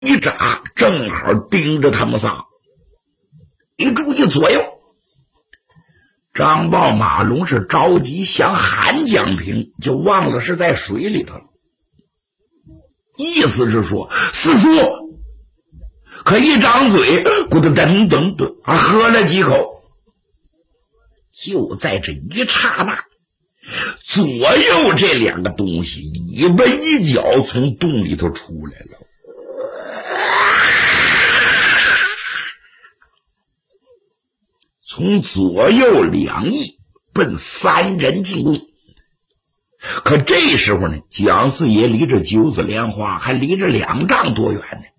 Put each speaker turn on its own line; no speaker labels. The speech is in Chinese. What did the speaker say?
一眨正好盯着他们仨。你注意左右。张豹马龙是着急想喊蒋平，就忘了是在水里头了。意思是说，四叔可一张嘴，咕嘟噔噔噔，喝了几口。就在这一刹那，左右这两个东西一蹦一脚从洞里头出来了。从左右两翼奔三人进攻。可这时候呢，蒋四爷离着九子莲花还离着2丈多远呢。